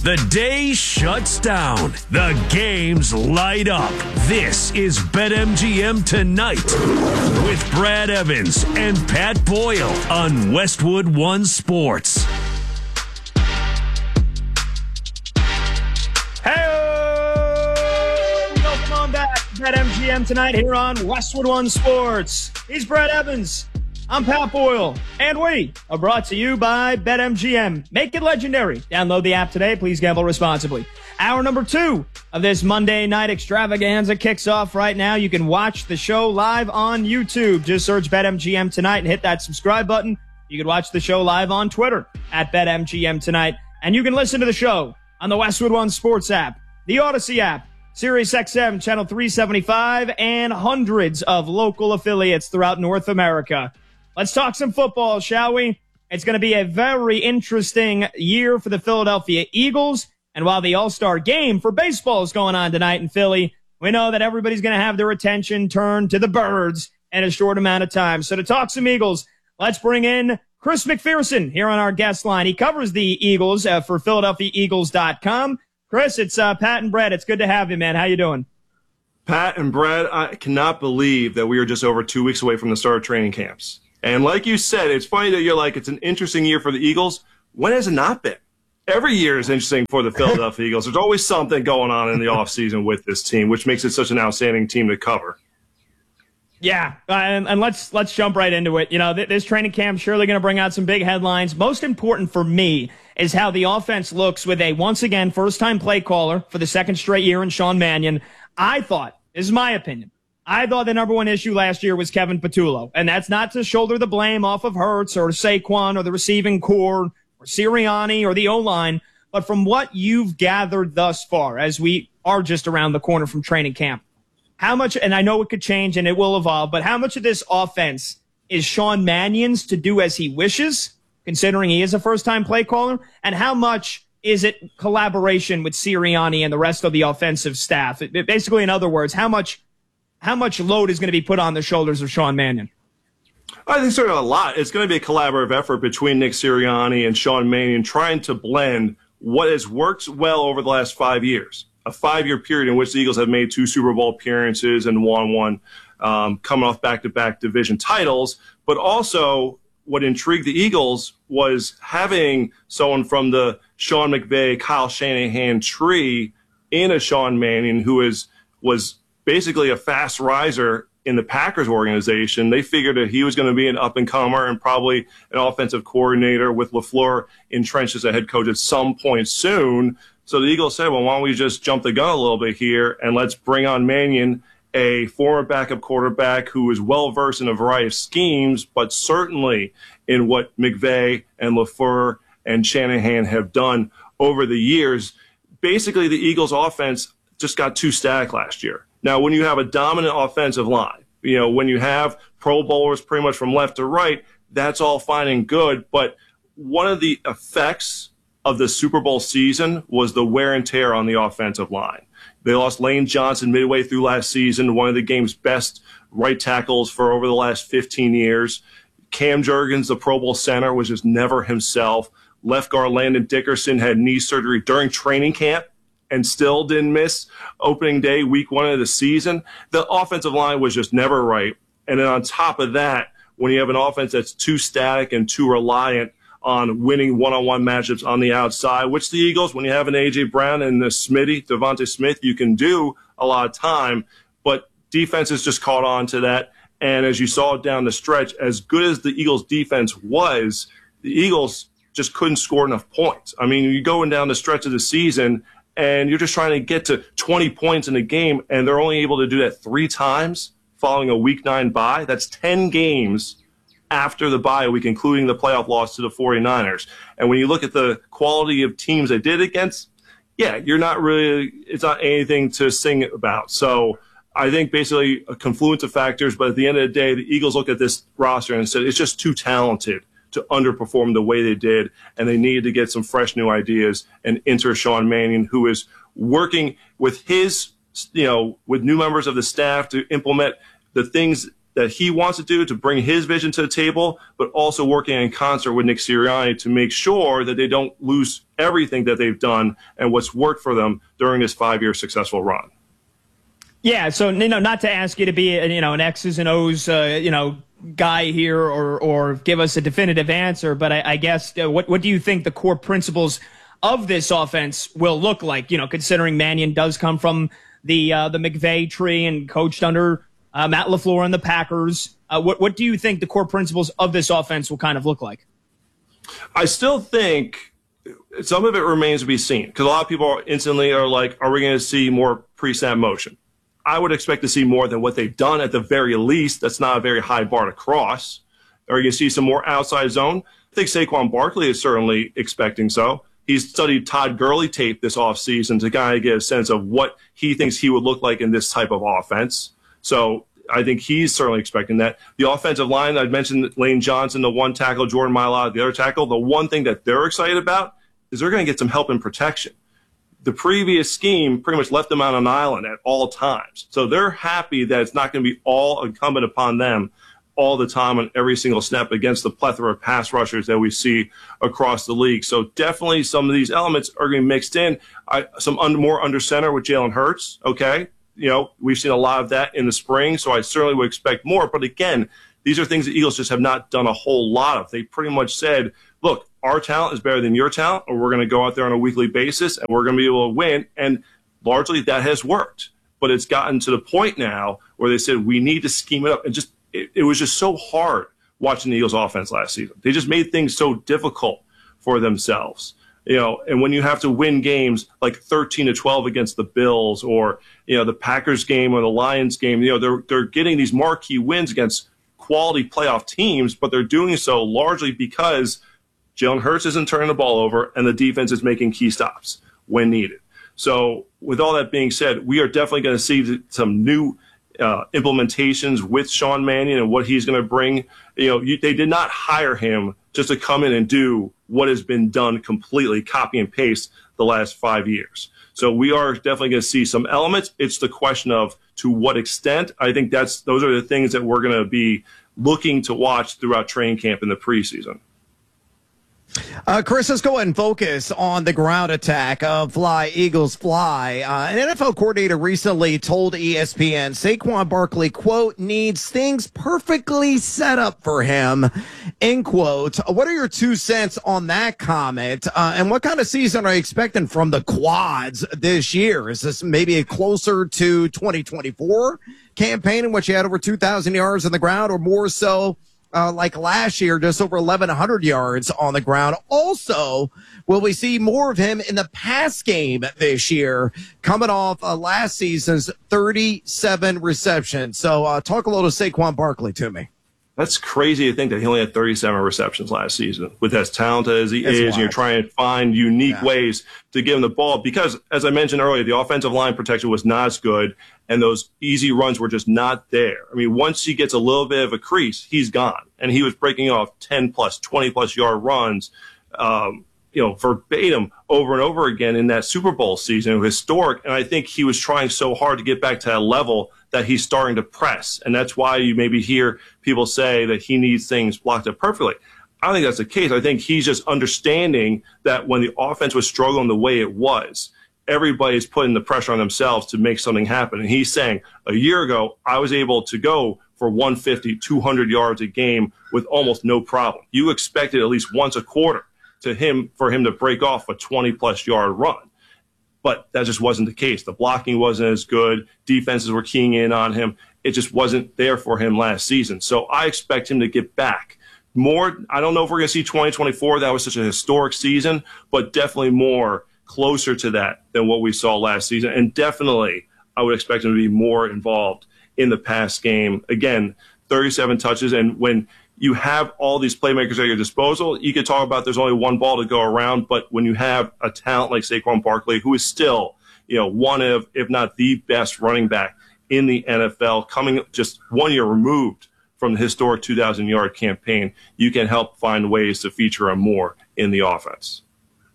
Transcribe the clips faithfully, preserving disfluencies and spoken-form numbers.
The day shuts down. The games light up. This is BetMGM Tonight with Brad Evans and Pat Boyle on Westwood One Sports. Hey, welcome on back to BetMGM Tonight here on Westwood One Sports. He's Brad Evans. I'm Pat Boyle, and we are brought to you by BetMGM. Make it legendary. Download the app today. Please gamble responsibly. Hour number two of this Monday night extravaganza kicks off right now. You can watch the show live on YouTube. Just search BetMGM Tonight and hit that subscribe button. You can watch the show live on Twitter at BetMGM Tonight. And you can listen to the show on the Westwood One Sports app, the Odyssey app, Sirius X M Channel three seventy-five, and hundreds of local affiliates throughout North America. Let's talk some football, shall we? It's going to be a very interesting year for the Philadelphia Eagles. And while the All-Star game for baseball is going on tonight in Philly, we know that everybody's going to have their attention turned to the Birds in a short amount of time. So to talk some Eagles, let's bring in Chris McPherson here on our guest line. He covers the Eagles uh, for Philadelphia Eagles dot com. Chris, it's uh, Pat and Brad. It's good to have you, man. How you doing? Pat and Brad, I cannot believe that we are just over two weeks away from the start of training camps. And like you said, it's funny that you're like, it's an interesting year for the Eagles. When has it not been? Every year is interesting for the Philadelphia Eagles. There's always something going on in the offseason with this team, which makes it such an outstanding team to cover. Yeah, uh, and, and let's let's jump right into it. You know, th- this training camp surely going to bring out some big headlines. Most important for me is how the offense looks with a, once again, first-time play caller for the second straight year in Sean Mannion. I thought, this is my opinion, I thought the number one issue last year was Kevin Patullo, and that's not to shoulder the blame off of Hurts or Saquon or the receiving core or Sirianni or the O-line, but from what you've gathered thus far, as we are just around the corner from training camp, how much, and I know it could change and it will evolve, but how much of this offense is Sean Mannion's to do as he wishes, considering he is a first-time play caller, and how much is it collaboration with Sirianni and the rest of the offensive staff? It, it, basically, in other words, how much How much load is going to be put on the shoulders of Sean Mannion? I think certainly a lot. It's going to be a collaborative effort between Nick Sirianni and Sean Mannion trying to blend what has worked well over the last five years, a five-year period in which the Eagles have made two Super Bowl appearances and won one, um, coming off back-to-back division titles. But also what intrigued the Eagles was having someone from the Sean McVay, Kyle Shanahan tree in a Sean Mannion who is was – basically a fast riser in the Packers organization. They figured that he was going to be an up-and-comer and probably an offensive coordinator with LaFleur entrenched as a head coach at some point soon. So the Eagles said, well, why don't we just jump the gun a little bit here and let's bring on Mannion, a former backup quarterback who is well-versed in a variety of schemes, but certainly in what McVay and LaFleur and Shanahan have done over the years. Basically, the Eagles' offense just got too static last year. Now, when you have a dominant offensive line, you know, when you have Pro Bowlers pretty much from left to right, that's all fine and good. But one of the effects of the Super Bowl season was the wear and tear on the offensive line. They lost Lane Johnson midway through last season, one of the game's best right tackles for over the last fifteen years. Cam Jurgens, the Pro Bowl center, was just never himself. Left guard Landon Dickerson had knee surgery during training camp and still didn't miss opening day, week one of the season. The offensive line was just never right. And then on top of that, when you have an offense that's too static and too reliant on winning one-on-one matchups on the outside, which the Eagles, when you have an A J. Brown and the Smitty, Devontae Smith, you can do a lot of time. But defenses just caught on to that. And as you saw down the stretch, as good as the Eagles' defense was, the Eagles just couldn't score enough points. I mean, you're going down the stretch of the season, and you're just trying to get to twenty points in a game, and they're only able to do that three times following a week nine bye. That's ten games after the bye week, including the playoff loss to the 49ers. And when you look at the quality of teams they did against, yeah, you're not really – it's not anything to sing about. So I think basically a confluence of factors, but at the end of the day, the Eagles looked at this roster and said it's just too talented to underperform the way they did, and they needed to get some fresh new ideas and enter Sean Mannion, who is working with his, you know, with new members of the staff to implement the things that he wants to do to bring his vision to the table, but also working in concert with Nick Sirianni to make sure that they don't lose everything that they've done and what's worked for them during this five-year successful run. Yeah, so you know, not to ask you to be you know an X's and O's uh, you know guy here or or give us a definitive answer, but I, I guess uh, what what do you think the core principles of this offense will look like? You know, considering Mannion does come from the uh, the McVay tree and coached under uh, Matt LaFleur and the Packers. Uh, what what do you think the core principles of this offense will kind of look like? I still think some of it remains to be seen because a lot of people instantly are like, "Are we going to see more pre-snap motion?" I would expect to see more than what they've done at the very least. That's not a very high bar to cross. Are you going to see some more outside zone? I think Saquon Barkley is certainly expecting so. He's studied Todd Gurley tape this offseason to kind of get a sense of what he thinks he would look like in this type of offense. So I think he's certainly expecting that. The offensive line, I'd mentioned Lane Johnson, the one tackle, Jordan Mailata, the other tackle. The one thing that they're excited about is they're going to get some help in protection. The previous scheme pretty much left them on an island at all times. So they're happy that it's not going to be all incumbent upon them all the time on every single snap against the plethora of pass rushers that we see across the league. So definitely some of these elements are going to be mixed in. I, some under, more under center with Jalen Hurts, okay? You know, we've seen a lot of that in the spring, so I certainly would expect more. But again, these are things the Eagles just have not done a whole lot of. They pretty much said, look, our talent is better than your talent, or we're going to go out there on a weekly basis, and we're going to be able to win. And largely that has worked. But it's gotten to the point now where they said we need to scheme it up. And just it, it was just so hard watching the Eagles offense last season. They just made things so difficult for themselves. You know, and when you have to win games like thirteen to twelve against the Bills or, you know, the Packers game or the Lions game, you know, they're they're getting these marquee wins against quality playoff teams, but they're doing so largely because Jalen Hurts isn't turning the ball over and the defense is making key stops when needed. So with all that being said, we are definitely going to see some new uh, implementations with Sean Mannion and what he's going to bring. You know, you, they did not hire him just to come in and do what has been done completely, copy and paste the last five years. So we are definitely going to see some elements. It's the question of to what extent. I think that's those are the things that we're going to be looking to watch throughout training camp in the preseason. Uh, Chris, let's go ahead and focus on the ground attack of Fly, Eagles Fly. Uh, an N F L coordinator recently told E S P N Saquon Barkley, quote, needs things perfectly set up for him, end quote. What are your two cents on that comment? Uh, and what kind of season are you expecting from the quads this year? Is this maybe a closer to twenty twenty-four campaign in which you had over two thousand yards on the ground, or more so Uh, like last year, just over eleven hundred yards on the ground? Also, will we see more of him in the pass game this year, coming off uh, last season's thirty-seven receptions? So uh, talk a little to Saquon Barkley to me. That's crazy to think that he only had thirty-seven receptions last season. With as talented as he That's is, wild. and you're trying to find unique Yeah. ways to give him the ball. Because, as I mentioned earlier, the offensive line protection was not as good, and those easy runs were just not there. I mean, once he gets a little bit of a crease, he's gone. And he was breaking off ten-plus, twenty-plus yard runs, um, you know, verbatim over and over again in that Super Bowl season. It was historic, and I think he was trying so hard to get back to that level that he's starting to press. And that's why you maybe hear people say that he needs things blocked up perfectly. I don't think that's the case. I think he's just understanding that when the offense was struggling the way it was, everybody's putting the pressure on themselves to make something happen. And he's saying, a year ago, I was able to go for one fifty, two hundred yards a game with almost no problem. You expected at least once a quarter to him for him to break off a twenty-plus yard run. But that just wasn't the case. The blocking wasn't as good. Defenses were keying in on him. It just wasn't there for him last season. So I expect him to get back more. I don't know if we're going to see twenty twenty-four. That was such a historic season, but definitely more closer to that than what we saw last season. And definitely I would expect him to be more involved in the pass game. Again, thirty-seven touches. And when you have all these playmakers at your disposal, you could talk about there's only one ball to go around. But when you have a talent like Saquon Barkley, who is still, you know, one of, if not the best running back in the N F L, coming just one year removed from the historic two thousand yard campaign, you can help find ways to feature him more in the offense.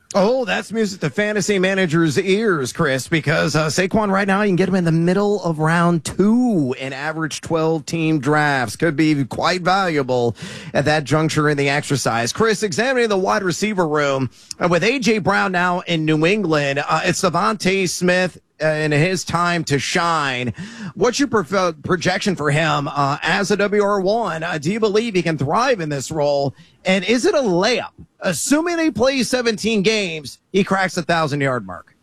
Oh, that's music to fantasy managers' ears, Chris, because uh, Saquon right now, you can get him in the middle of round two in average twelve-team drafts. Could be quite valuable at that juncture in the exercise. Chris, examining the wide receiver room, uh, with A J. Brown now in New England, uh, it's Devontae Smith uh, in his time to shine. What's your pro- projection for him uh, as a W R one? Uh, do you believe he can thrive in this role? And is it a layup? Assuming he plays seventeen games, he cracks the thousand-yard mark.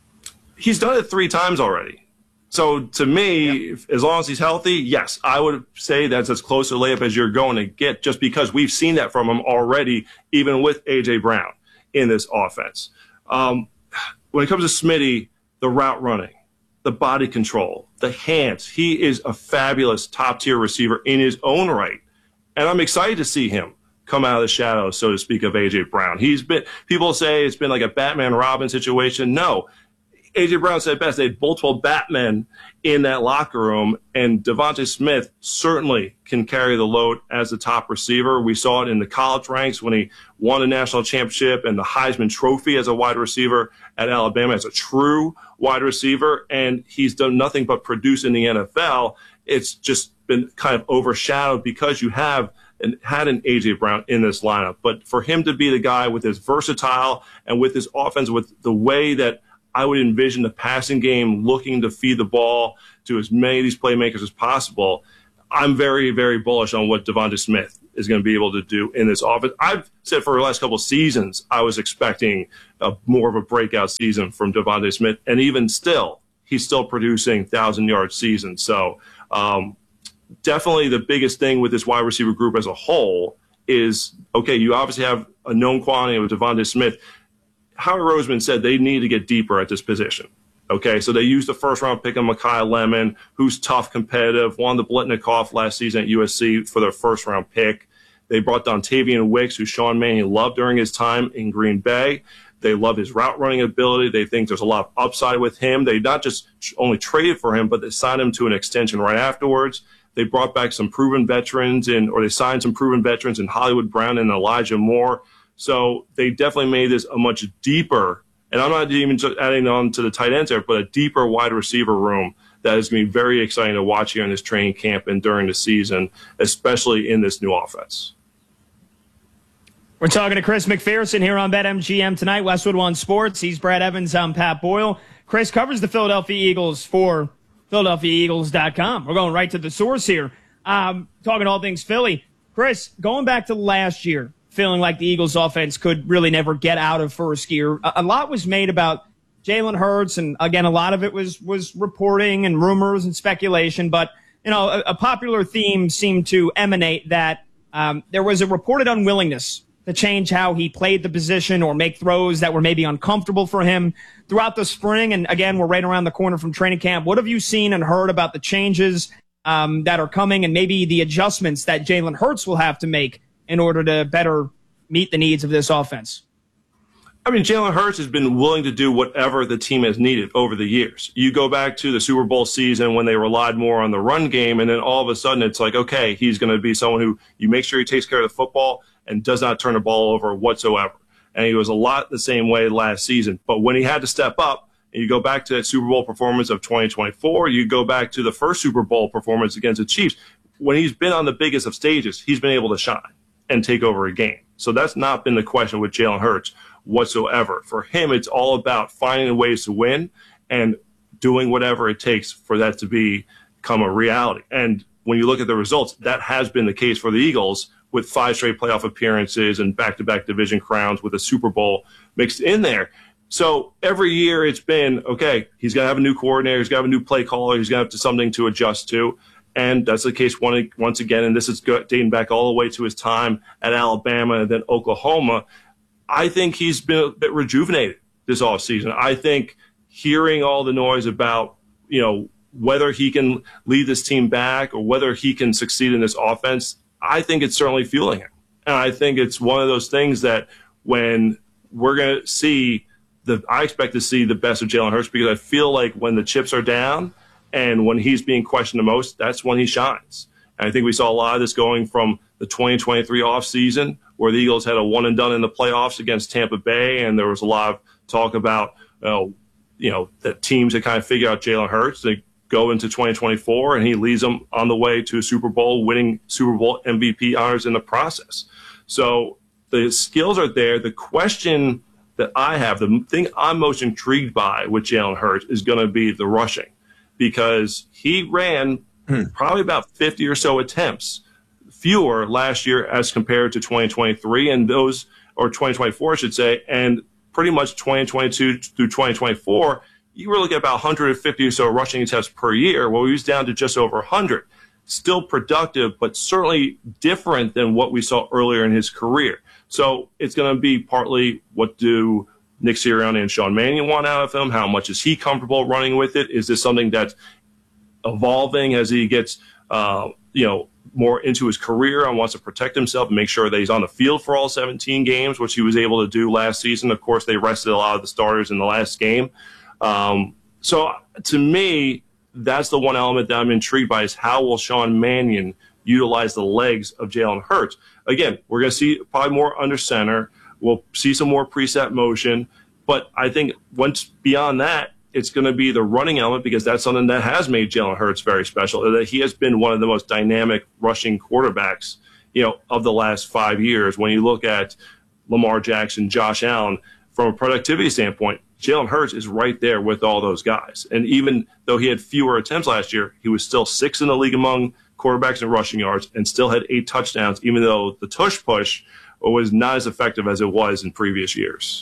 He's done it three times already. So to me, yep. if, as long as he's healthy, yes, I would say that's as close a layup as you're going to get, just because we've seen that from him already, even with A J. Brown in this offense. Um, when it comes to Smitty, the route running, the body control, the hands, he is a fabulous top-tier receiver in his own right. And I'm excited to see him come out of the shadows, so to speak, of A J. Brown. He's been, people say it's been like a Batman Robin situation. No, A J. Brown said best. They had multiple Batmen in that locker room, and Devontae Smith certainly can carry the load as the top receiver. We saw it in the college ranks when he won a national championship and the Heisman Trophy as a wide receiver at Alabama, as a true wide receiver, and he's done nothing but produce in the N F L. It's just been kind of overshadowed because you have and had an A J. Brown in this lineup. But for him to be the guy with his versatile and with his offense, with the way that I would envision the passing game looking to feed the ball to as many of these playmakers as possible, I'm very, very bullish on what Devontae Smith is going to be able to do in this offense. I've said for the last couple of seasons, I was expecting a, more of a breakout season from Devontae Smith. And even still, he's still producing thousand-yard seasons. So, um, definitely the biggest thing with this wide receiver group as a whole is, okay, you obviously have a known quantity with Devontae Smith. Howie Roseman said they need to get deeper at this position. Okay, so they used the first-round pick of Mekhi Lemon, who's tough, competitive, won the Blitnikoff last season at U S C for their first-round pick. They brought Dontavian Wicks, who Sean Mannion loved during his time in Green Bay. They love his route-running ability. They think there's a lot of upside with him. They not just only traded for him, but they signed him to an extension right afterwards. They brought back some proven veterans, in, or they signed some proven veterans in Hollywood Brown and Elijah Moore. So they definitely made this a much deeper, and I'm not even just adding on to the tight ends there, but a deeper wide receiver room that is going to be very exciting to watch here in this training camp and during the season, especially in this new offense. We're talking to Chris McPherson here on BetMGM tonight, Westwood One Sports. He's Brad Evans. I'm Pat Boyle. Chris covers the Philadelphia Eagles for Philadelphia Eagles dot com. We're going right to the source here. Um, talking all things Philly. Chris, going back to last year, feeling like the Eagles offense could really never get out of first gear. A, a lot was made about Jalen Hurts, and again, a lot of it was was reporting and rumors and speculation. But, you know, a, a popular theme seemed to emanate that um, there was a reported unwillingness to change how he played the position or make throws that were maybe uncomfortable for him throughout the spring. And again, we're right around the corner from training camp. What have you seen and heard about the changes um, that are coming and maybe the adjustments that Jalen Hurts will have to make in order to better meet the needs of this offense? I mean, Jalen Hurts has been willing to do whatever the team has needed over the years. You go back to the Super Bowl season when they relied more on the run game, and then all of a sudden it's like, okay, he's going to be someone who you make sure he takes care of the football and does not turn the ball over whatsoever. And he was a lot the same way last season. But when he had to step up, and you go back to that Super Bowl performance of twenty twenty-four, you go back to the first Super Bowl performance against the Chiefs, when he's been on the biggest of stages, he's been able to shine and take over a game. So that's not been the question with Jalen Hurts whatsoever. For him, it's all about finding ways to win and doing whatever it takes for that to be, become a reality. And when you look at the results, that has been the case for the Eagles with five straight playoff appearances and back-to-back division crowns with a Super Bowl mixed in there. So every year it's been, okay, he's got to have a new coordinator, he's got to have a new play caller, he's got to have something to adjust to. And that's the case one, once again, and this is dating back all the way to his time at Alabama and then Oklahoma. I think he's been a bit rejuvenated this offseason. I think hearing all the noise about, you know, whether he can lead this team back or whether he can succeed in this offense, I think it's certainly fueling him. And I think it's one of those things that when we're going to see the, I expect to see the best of Jalen Hurts, because I feel like when the chips are down and when he's being questioned the most, that's when he shines. And I think we saw a lot of this going from the twenty twenty-three offseason where the Eagles had a one and done in the playoffs against Tampa Bay, and there was a lot of talk about, uh, you know, that teams had kind of figured out Jalen Hurts. They go into twenty twenty-four, and he leads them on the way to a Super Bowl, winning Super Bowl M V P honors in the process. So the skills are there. The question that I have, the thing I'm most intrigued by with Jalen Hurts is going to be the rushing, because he ran hmm. probably about fifty or so attempts fewer last year as compared to twenty twenty-three, and those, or twenty twenty-four, I should say, and pretty much twenty twenty-two through twenty twenty-four, you were looking at about one hundred fifty or so rushing attempts per year. Well, he was down to just over one hundred. Still productive, but certainly different than what we saw earlier in his career. So it's going to be partly, what do Nick Sirianni and Sean Mannion want out of him? How much is he comfortable running with it? Is this something that's evolving as he gets, uh, you know, more into his career and wants to protect himself and make sure that he's on the field for all seventeen games, which he was able to do last season? Of course, they rested a lot of the starters in the last game. Um, so to me, that's the one element that I'm intrigued by, is how will Sean Mannion utilize the legs of Jalen Hurts? Again, we're going to see probably more under center. We'll see some more preset motion. But I think once beyond that, it's going to be the running element, because that's something that has made Jalen Hurts very special, that he has been one of the most dynamic rushing quarterbacks, you know, of the last five years. When you look at Lamar Jackson, Josh Allen, from a productivity standpoint, Jalen Hurts is right there with all those guys. And even though he had fewer attempts last year, he was still sixth in the league among quarterbacks in rushing yards and still had eight touchdowns, even though the tush push was not as effective as it was in previous years.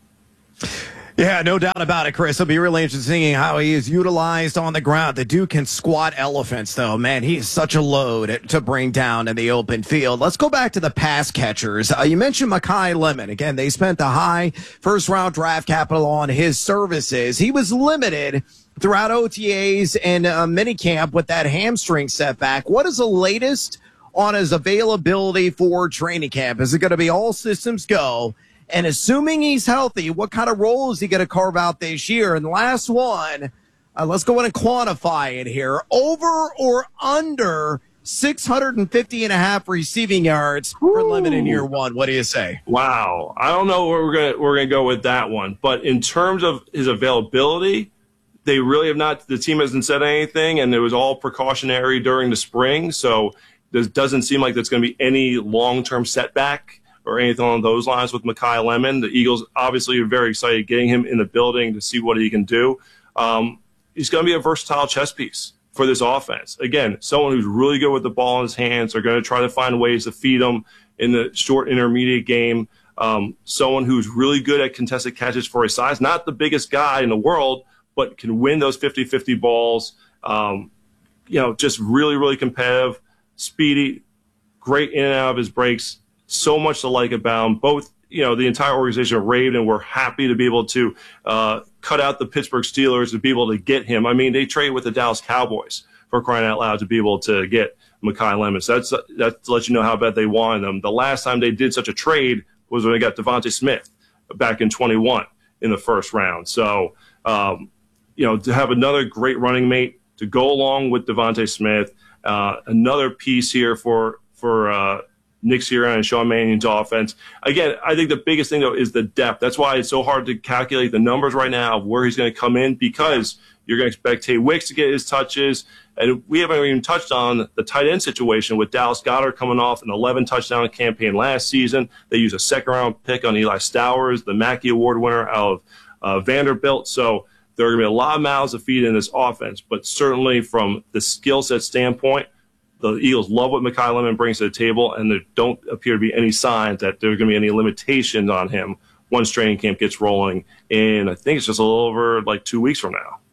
Yeah, no doubt about it, Chris. It'll be really interesting how he is utilized on the ground. The dude can squat elephants, though. Man, he is such a load to bring down in the open field. Let's go back to the pass catchers. Uh, you mentioned Makai Lemon. Again, they spent the high first-round draft capital on his services. He was limited throughout O T As and uh, minicamp with that hamstring setback. What is the latest on his availability for training camp? Is it going to be all systems go? And assuming he's healthy, what kind of role is he going to carve out this year? And last one, uh, let's go in and quantify it here. Over or under six hundred fifty and a half receiving yards Ooh. for Lemon in year one. What do you say? Wow. I don't know where we're going to we're going to go with that one. But in terms of his availability, they really have not, the team hasn't said anything, and it was all precautionary during the spring. So there doesn't seem like there's going to be any long-term setback or anything along those lines with Makai Lemon. The Eagles obviously are very excited getting him in the building to see what he can do. Um, he's going to be a versatile chess piece for this offense. Again, someone who's really good with the ball in his hands. They're going to try to find ways to feed him in the short intermediate game. Um, someone who's really good at contested catches for his size. Not the biggest guy in the world, but can win those fifty-fifty balls. Um, you know, just really, really competitive, speedy, great in and out of his breaks. So much to like about him. Both, you know, the entire organization raved and were happy to be able to uh, cut out the Pittsburgh Steelers to be able to get him. I mean, they traded with the Dallas Cowboys, for crying out loud, to be able to get Makai Lemon. So that's, that's to let you know how bad they wanted him. The last time they did such a trade was when they got Devontae Smith back in twenty-one in the first round. So, um, you know, to have another great running mate to go along with Devontae Smith, uh, another piece here for, for, uh, Nick Sirianni and Sean Mannion's offense. Again, I think the biggest thing, though, is the depth. That's why it's so hard to calculate the numbers right now of where he's going to come in, because you're going to expect Tay Wicks to get his touches. And we haven't even touched on the tight end situation with Dallas Goedert coming off an eleven touchdown campaign last season. They used a second-round pick on Eli Stowers, the Mackey Award winner out of uh, Vanderbilt. So there are going to be a lot of mouths to feed in this offense. But certainly from the skill set standpoint, the Eagles love what Makai Lemon brings to the table, and there don't appear to be any signs that there are going to be any limitations on him once training camp gets rolling. And I think it's just a little over like two weeks from now.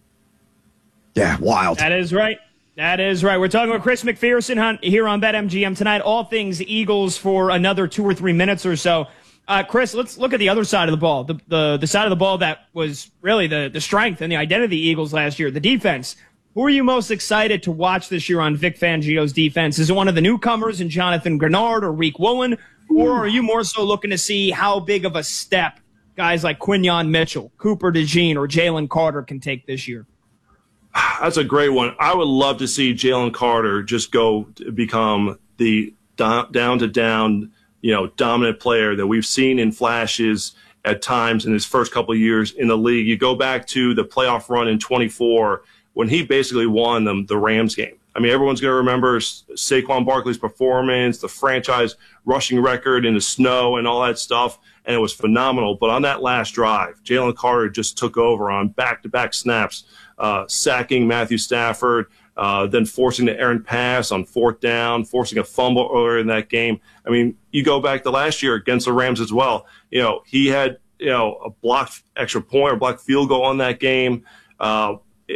Yeah, wild. That is right. That is right. We're talking with Chris McPherson here on BetMGM tonight. All things Eagles for another two or three minutes or so. Uh, Chris, let's look at the other side of the ball, the, the the side of the ball that was really the, the strength and the identity of the Eagles last year, the defense. Who are you most excited to watch this year on Vic Fangio's defense? Is it one of the newcomers in Jonathan Grenard or Reek Woolen? Or are you more so looking to see how big of a step guys like Quinyon Mitchell, Cooper DeJean, or Jalen Carter can take this year? That's a great one. I would love to see Jalen Carter just go to become the down-to-down you know, dominant player that we've seen in flashes at times in his first couple of years in the league. You go back to the playoff run in twenty-four when he basically won them the Rams game. I mean, everyone's going to remember Saquon Barkley's performance, the franchise rushing record in the snow and all that stuff, and it was phenomenal. But on that last drive, Jalen Carter just took over on back-to-back snaps, uh, sacking Matthew Stafford, uh, then forcing the errant pass on fourth down, forcing a fumble earlier in that game. I mean, you go back to last year against the Rams as well. You know, he had, you know, a blocked extra point or blocked field goal on that game. Uh,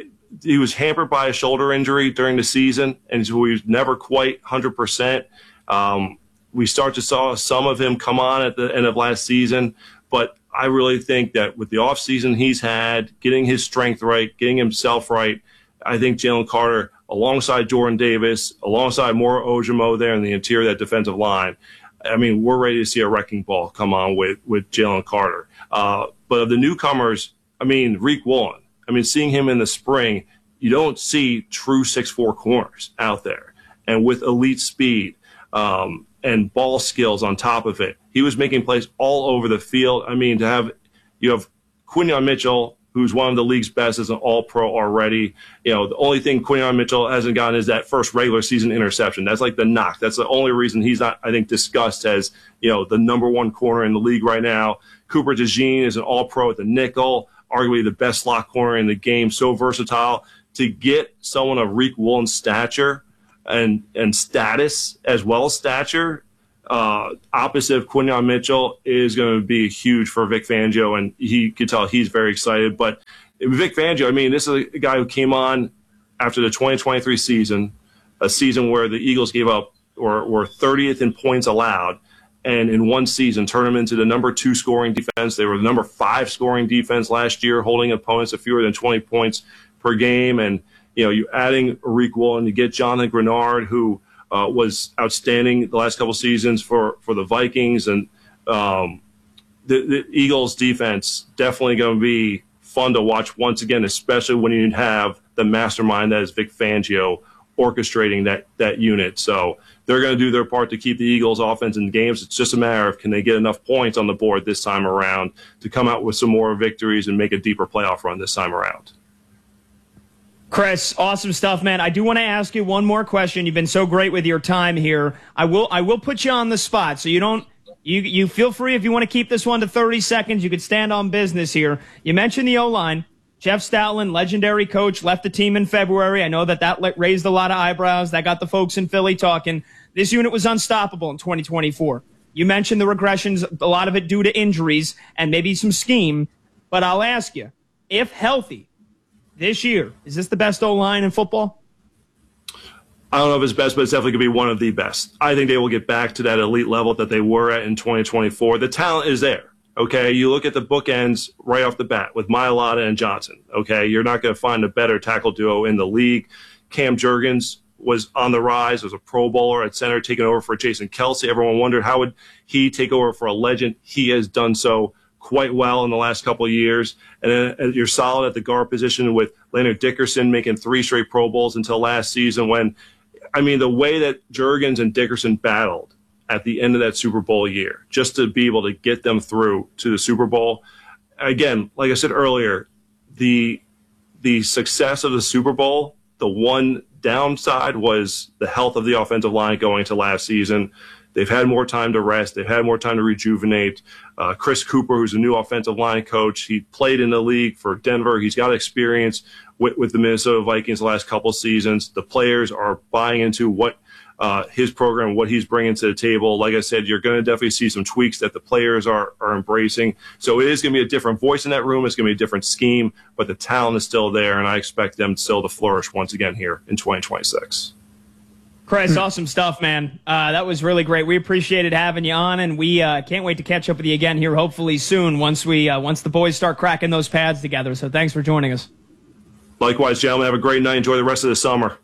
He was hampered by a shoulder injury during the season, and so he was never quite one hundred percent. Um, we start to saw some of him come on at the end of last season, but I really think that with the offseason he's had, getting his strength right, getting himself right, I think Jalen Carter, alongside Jordan Davis, alongside Moro Ojomo there in the interior of that defensive line, I mean, we're ready to see a wrecking ball come on with, with Jalen Carter. Uh, but of the newcomers, I mean, Riq Woolen, I mean, seeing him in the spring, you don't see true six foot four corners out there. And with elite speed um, and ball skills on top of it, he was making plays all over the field. I mean, to have you have Quinyon Mitchell, who's one of the league's best as an all-pro already. You know, the only thing Quinyon Mitchell hasn't gotten is that first regular season interception. That's like the knock. That's the only reason he's not, I think, discussed as, you know, the number one corner in the league right now. Cooper DeJean is an all-pro at the nickel, arguably the best slot corner in the game, so versatile. To get someone of Riq Woolen's stature and and status as well as stature uh, opposite of Quinyon Mitchell is going to be huge for Vic Fangio, and he could tell he's very excited. But Vic Fangio, I mean, this is a guy who came on after the twenty twenty-three season, a season where the Eagles gave up or were thirtieth in points allowed, and in one season turned them into the number two scoring defense. They were the number five scoring defense last year, holding opponents to fewer than twenty points per game. And, you know, you adding Riq Woolen, you get Jonathan Grenard, who uh, was outstanding the last couple seasons for, for the Vikings. And um, the, the Eagles defense definitely going to be fun to watch once again, especially when you have the mastermind that is Vic Fangio orchestrating that, that unit. So they're going to do their part to keep the Eagles offense in games. It's just a matter of can they get enough points on the board this time around to come out with some more victories and make a deeper playoff run this time around. Chris, awesome stuff, man. I do want to ask you one more question. You've been so great with your time here. I will I will put you on the spot, so you don't you you feel free if you want to keep this one to thirty seconds. You could stand on business here. You mentioned the O-line. Jeff Stoutland, legendary coach, left the team in February. I know that that raised a lot of eyebrows. That got the folks in Philly talking. This unit was unstoppable in twenty twenty-four. You mentioned the regressions, a lot of it due to injuries and maybe some scheme. But I'll ask you, if healthy, this year, is this the best O-line in football? I don't know if it's best, but it's definitely going to be one of the best. I think they will get back to that elite level that they were at in twenty twenty-four. The talent is there, okay? You look at the bookends right off the bat with Mailata and Johnson, okay? You're not going to find a better tackle duo in the league. Cam Jurgens was on the rise, was a Pro Bowler at center, taking over for Jason Kelce. Everyone wondered how would he take over for a legend. He has done so quite well in the last couple of years. And then you're solid at the guard position with Leonard Dickerson making three straight Pro Bowls until last season when, I mean, the way that Jurgens and Dickerson battled at the end of that Super Bowl year, just to be able to get them through to the Super Bowl. Again, like I said earlier, the the success of the Super Bowl, the one downside was the health of the offensive line going into last season. They've had more time to rest. They've had more time to rejuvenate. Uh, Chris Cooper, who's a new offensive line coach, he played in the league for Denver. He's got experience with, with the Minnesota Vikings the last couple of seasons. The players are buying into what uh, his program, what he's bringing to the table. Like I said, you're going to definitely see some tweaks that the players are, are embracing. So it is going to be a different voice in that room. It's going to be a different scheme, but the talent is still there, and I expect them still to flourish once again here in twenty twenty-six. Chris, awesome stuff, man. Uh, that was really great. We appreciated having you on, and we uh, can't wait to catch up with you again here hopefully soon once we uh, once the boys start cracking those pads together. So thanks for joining us. Likewise, gentlemen. Have a great night. Enjoy the rest of the summer.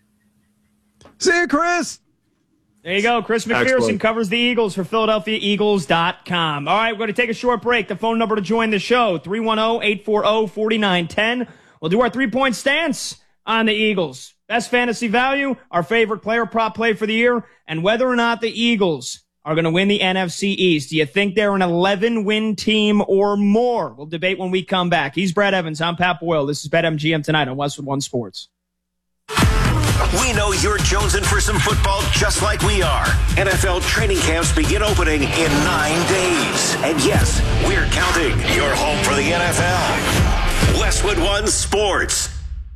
See you, Chris. There you go. Chris McPherson Excellent. Covers the Eagles for Philadelphia Eagles dot com. All right, we're going to take a short break. The phone number to join the show, three one zero, eight four zero, four nine one zero. We'll do our three-point stance on the Eagles. Best fantasy value, our favorite player prop play for the year, and whether or not the Eagles are going to win the N F C East? Do you think they're an eleven-win team or more? We'll debate when we come back. He's Brad Evans. I'm Pat Boyle. This is BetMGM Tonight on Westwood One Sports. We know you're jonesing for some football just like we are. N F L training camps begin opening in nine days. And yes, we're counting. You're home for the N F L. Westwood One Sports.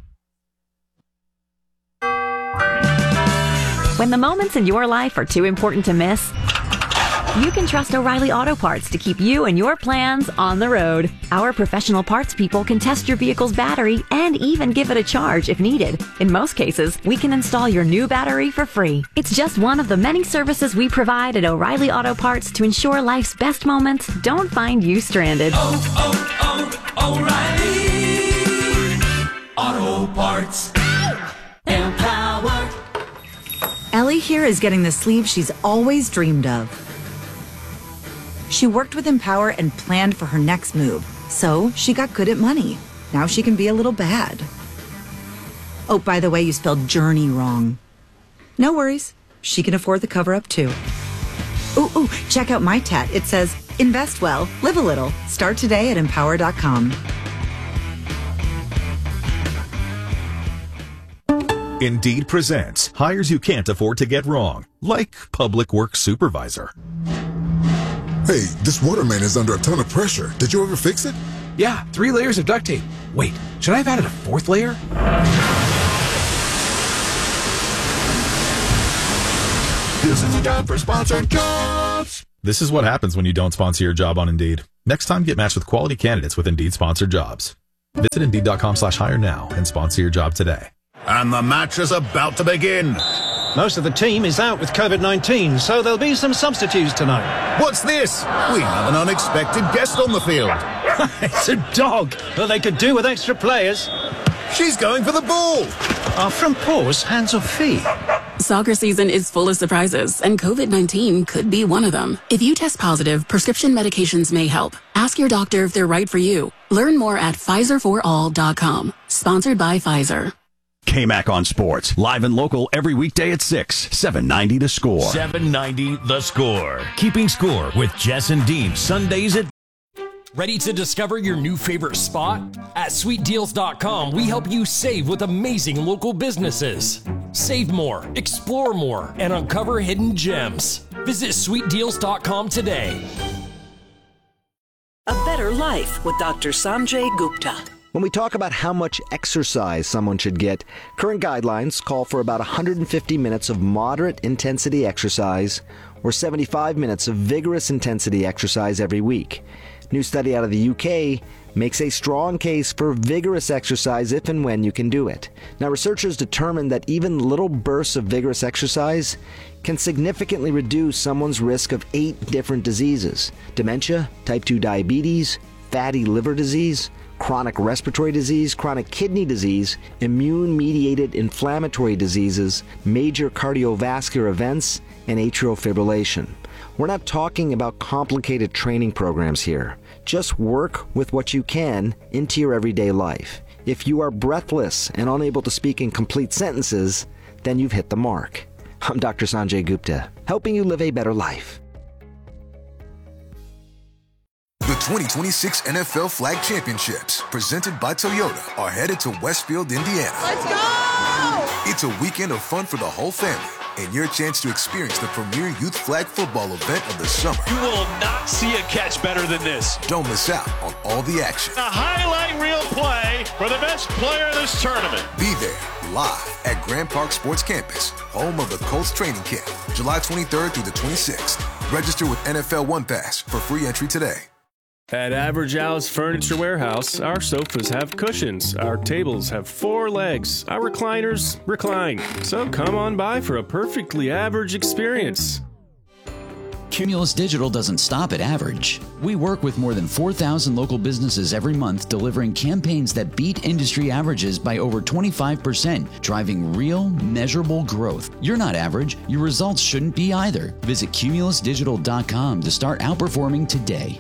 When the moments in your life are too important to miss, you can trust O'Reilly Auto Parts to keep you and your plans on the road. Our professional parts people can test your vehicle's battery and even give it a charge if needed. In most cases, we can install your new battery for free. It's just one of the many services we provide at O'Reilly Auto Parts to ensure life's best moments don't find you stranded. Oh, oh, oh, O'Reilly Auto Parts. Empower. Ellie here is getting the sleeve she's always dreamed of. She worked with Empower and planned for her next move, so she got good at money. Now she can be a little bad. Oh, by the way, you spelled journey wrong. No worries. She can afford the cover-up, too. Ooh, ooh, check out my tat. It says, invest well, live a little. Start today at empower dot com. Indeed presents hires you can't afford to get wrong, like public works supervisor. Hey, this water main is under a ton of pressure. Did you ever fix it? Yeah, three layers of duct tape. Wait, should I have added a fourth layer? This is the time for sponsored jobs. This is what happens when you don't sponsor your job on Indeed. Next time, get matched with quality candidates with Indeed sponsored jobs. Visit Indeed.com slash hire now and sponsor your job today. And the match is about to begin. Most of the team is out with COVID nineteen, so there'll be some substitutes tonight. What's this? We have an unexpected guest on the field. It's a dog. Well, they could do with extra players. She's going for the ball. Are front paws hands or feet? Soccer season is full of surprises, and COVID nineteen could be one of them. If you test positive, prescription medications may help. Ask your doctor if they're right for you. Learn more at Pfizer for all dot com. Sponsored by Pfizer. K-Mac on Sports, live and local every weekday at six, seven ninety The Score. seven ninety The Score. Keeping score with Jess and Dean, Sundays at... Ready to discover your new favorite spot? At sweet deals dot com, we help you save with amazing local businesses. Save more, explore more, and uncover hidden gems. Visit sweet deals dot com today. A better life with Doctor Sanjay Gupta. When we talk about how much exercise someone should get, current guidelines call for about one hundred fifty minutes of moderate intensity exercise or seventy-five minutes of vigorous intensity exercise every week. New study out of the U K makes a strong case for vigorous exercise if and when you can do it. Now, researchers determined that even little bursts of vigorous exercise can significantly reduce someone's risk of eight different diseases: dementia, type two diabetes, fatty liver disease, chronic respiratory disease, chronic kidney disease, immune-mediated inflammatory diseases, major cardiovascular events, and atrial fibrillation. We're not talking about complicated training programs here. Just work with what you can into your everyday life. If you are breathless and unable to speak in complete sentences, then you've hit the mark. I'm Doctor Sanjay Gupta, helping you live a better life. The twenty twenty-six N F L Flag Championships, presented by Toyota, are headed to Westfield, Indiana. Let's go! It's a weekend of fun for the whole family, and your chance to experience the premier youth flag football event of the summer. You will not see a catch better than this. Don't miss out on all the action. A highlight reel play for the best player of this tournament. Be there, live at Grand Park Sports Campus, home of the Colts training camp, July twenty-third through the twenty-sixth. Register with N F L One Pass for free entry today. At Average Al's Furniture Warehouse, our sofas have cushions, our tables have four legs, our recliners recline. So come on by for a perfectly average experience. Cumulus Digital doesn't stop at average. We work with more than four thousand local businesses every month, delivering campaigns that beat industry averages by over twenty-five percent, driving real, measurable growth. You're not average. Your results shouldn't be either. Visit cumulus digital dot com to start outperforming today.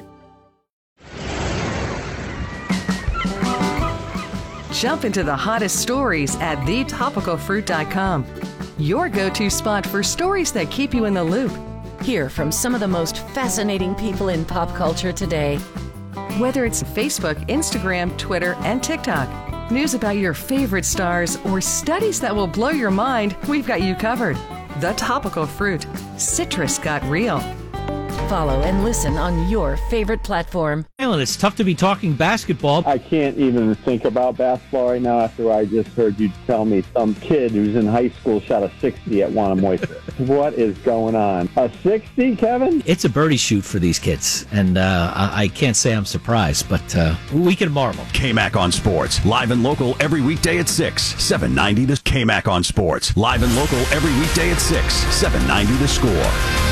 Jump into the hottest stories at the topical fruit dot com. Your go-to spot for stories that keep you in the loop. Hear from some of the most fascinating people in pop culture today. Whether it's Facebook, Instagram, Twitter, and TikTok, news about your favorite stars, or studies that will blow your mind, we've got you covered. The Topical Fruit. Citrus got real. Follow and listen on your favorite platform. It's tough to be talking basketball. I can't even think about basketball right now after I just heard you tell me some kid who's in high school shot a sixty at Wannamoisa. What is going on? A sixty, Kevin? It's a birdie shoot for these kids, and uh, I-, I can't say I'm surprised, but uh, we can marvel. K-Mac on Sports, live and local every weekday at six, seven ninety to K-Mac on Sports, live and local every weekday at six, seven ninety to Score.